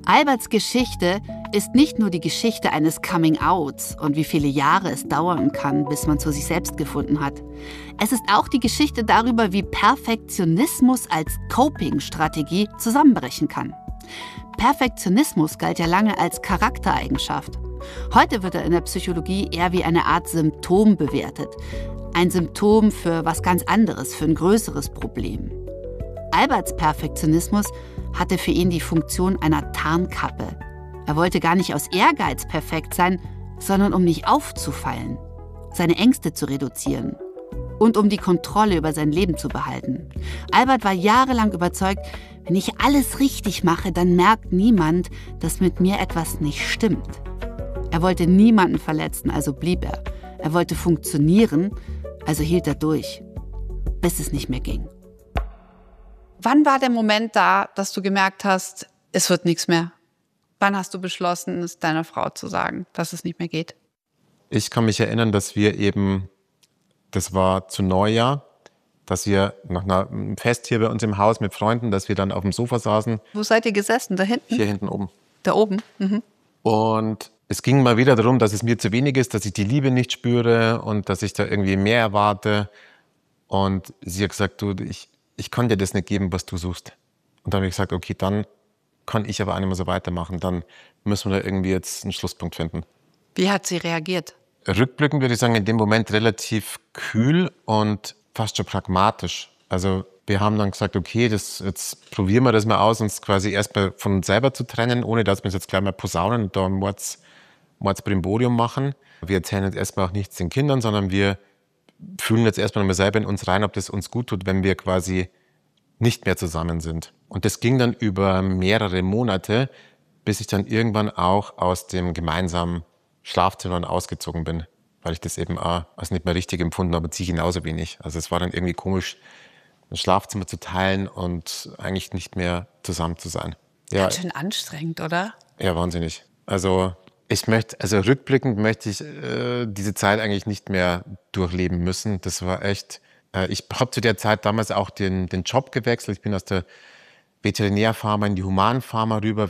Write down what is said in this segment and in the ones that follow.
Alberts Geschichte ist nicht nur die Geschichte eines Coming-Outs und wie viele Jahre es dauern kann, bis man zu sich selbst gefunden hat. Es ist auch die Geschichte darüber, wie Perfektionismus als Coping-Strategie zusammenbrechen kann. Perfektionismus galt ja lange als Charaktereigenschaft. Heute wird er in der Psychologie eher wie eine Art Symptom bewertet. Ein Symptom für was ganz anderes, für ein größeres Problem. Alberts Perfektionismus hatte für ihn die Funktion einer Tarnkappe. Er wollte gar nicht aus Ehrgeiz perfekt sein, sondern um nicht aufzufallen, seine Ängste zu reduzieren und um die Kontrolle über sein Leben zu behalten. Albert war jahrelang überzeugt, wenn ich alles richtig mache, dann merkt niemand, dass mit mir etwas nicht stimmt. Er wollte niemanden verletzen, also blieb er. Er wollte funktionieren, also hielt er durch, bis es nicht mehr ging. Wann war der Moment da, dass du gemerkt hast, es wird nichts mehr? Wann hast du beschlossen, es deiner Frau zu sagen, dass es nicht mehr geht? Ich kann mich erinnern, dass wir eben, das war zu Neujahr, dass wir nach einem Fest hier bei uns im Haus mit Freunden, dass wir dann auf dem Sofa saßen. Wo seid ihr gesessen? Da hinten? Hier hinten oben. Da oben? Mhm. Und es ging mal wieder darum, dass es mir zu wenig ist, dass ich die Liebe nicht spüre und dass ich da irgendwie mehr erwarte. Und sie hat gesagt, du, ich kann dir das nicht geben, was du suchst. Und dann habe ich gesagt, okay, dann kann ich aber auch nicht mehr so weitermachen. Dann müssen wir da irgendwie jetzt einen Schlusspunkt finden. Wie hat sie reagiert? Rückblickend würde ich sagen, in dem Moment relativ kühl und fast schon pragmatisch. Also wir haben dann gesagt, okay, jetzt probieren wir das mal aus, uns quasi erstmal von uns selber zu trennen, ohne dass wir uns jetzt gleich mal posaunen und da ein Mordsbrimborium machen. Wir erzählen jetzt erstmal auch nichts den Kindern, sondern wir fühlen jetzt erstmal mal selber in uns rein, ob das uns gut tut, wenn wir quasi nicht mehr zusammen sind. Und das ging dann über mehrere Monate, bis ich dann irgendwann auch aus dem gemeinsamen Schlafzimmer ausgezogen bin, weil ich das eben auch als nicht mehr richtig empfunden habe, sie genauso wenig. Also es war dann irgendwie komisch, ein Schlafzimmer zu teilen und eigentlich nicht mehr zusammen zu sein. Ja, ganz schön anstrengend, oder? Ja, wahnsinnig. Also rückblickend möchte ich diese Zeit eigentlich nicht mehr durchleben müssen. Das war echt, ich habe zu der Zeit damals auch den Job gewechselt. Ich bin aus der Veterinärpharma in die Humanpharma rüber.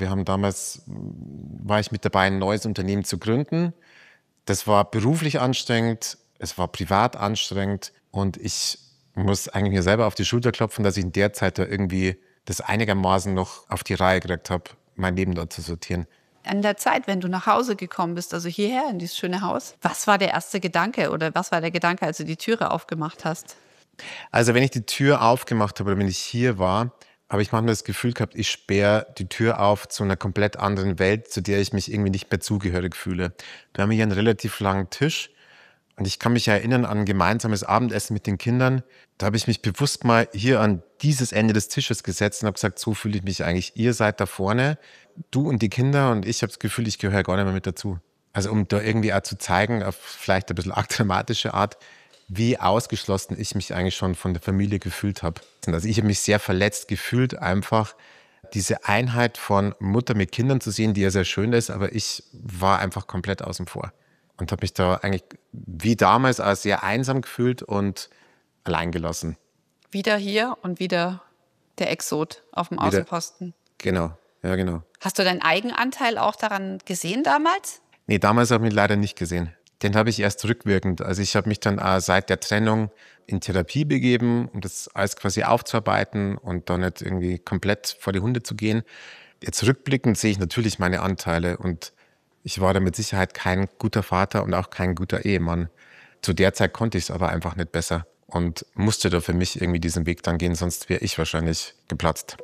War ich mit dabei, ein neues Unternehmen zu gründen. Das war beruflich anstrengend, es war privat anstrengend und ich muss eigentlich mir selber auf die Schulter klopfen, dass ich in der Zeit da irgendwie das einigermaßen noch auf die Reihe gekriegt habe, mein Leben dort zu sortieren. An der Zeit, wenn du nach Hause gekommen bist, also hierher in dieses schöne Haus, was war der erste Gedanke oder was war der Gedanke, als du die Türe aufgemacht hast? Also wenn ich die Tür aufgemacht habe oder wenn ich hier war, habe ich manchmal das Gefühl gehabt, ich sperre die Tür auf zu einer komplett anderen Welt, zu der ich mich irgendwie nicht mehr zugehörig fühle. Wir haben hier einen relativ langen Tisch und ich kann mich erinnern an ein gemeinsames Abendessen mit den Kindern. Da habe ich mich bewusst mal hier an dieses Ende des Tisches gesetzt und habe gesagt, so fühle ich mich eigentlich. Ihr seid da vorne, du und die Kinder und ich habe das Gefühl, ich gehöre gar nicht mehr mit dazu. Also um da irgendwie auch zu zeigen, auf vielleicht ein bisschen arg dramatische Art, wie ausgeschlossen ich mich eigentlich schon von der Familie gefühlt habe. Also ich habe mich sehr verletzt gefühlt, einfach diese Einheit von Mutter mit Kindern zu sehen, die ja sehr schön ist, aber ich war einfach komplett außen vor und habe mich da eigentlich wie damals auch sehr einsam gefühlt und alleingelassen. Wieder hier und wieder der Exot auf dem Außenposten. Genau, ja genau. Hast du deinen Eigenanteil auch daran gesehen damals? Nee, damals habe ich ihn leider nicht gesehen. Den habe ich erst rückwirkend. Also ich habe mich dann seit der Trennung in Therapie begeben, um das alles quasi aufzuarbeiten und da nicht irgendwie komplett vor die Hunde zu gehen. Jetzt rückblickend sehe ich natürlich meine Anteile und ich war da mit Sicherheit kein guter Vater und auch kein guter Ehemann. Zu der Zeit konnte ich es aber einfach nicht besser und musste da für mich irgendwie diesen Weg dann gehen, sonst wäre ich wahrscheinlich geplatzt.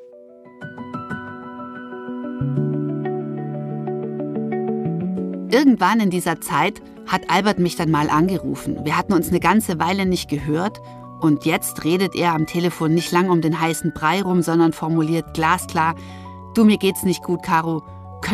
Irgendwann in dieser Zeit hat Albert mich dann mal angerufen. Wir hatten uns eine ganze Weile nicht gehört und jetzt redet er am Telefon nicht lang um den heißen Brei rum, sondern formuliert glasklar: Du, mir geht's nicht gut, Caro.